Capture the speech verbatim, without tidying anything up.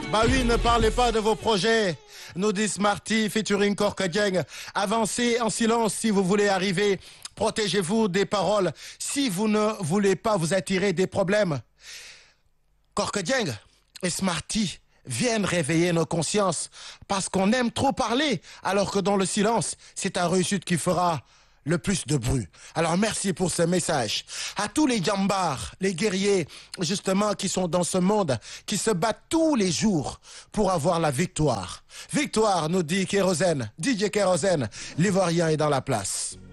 Bah oui, ne parlez pas de vos projets. Nous dit Smarty featuring Korka Dieng. Avancez en silence si vous voulez arriver. Protégez-vous des paroles si vous ne voulez pas vous attirer des problèmes. Korka Dieng et Smarty viennent réveiller nos consciences parce qu'on aime trop parler alors que dans le silence, c'est ta réussite qui fera le plus de bruit. Alors merci pour ce message. À tous les jambars, les guerriers, justement, qui sont dans ce monde, qui se battent tous les jours pour avoir la victoire. Victoire, nous dit Kérosène, D J Kérosène, l'Ivoirien est dans la place.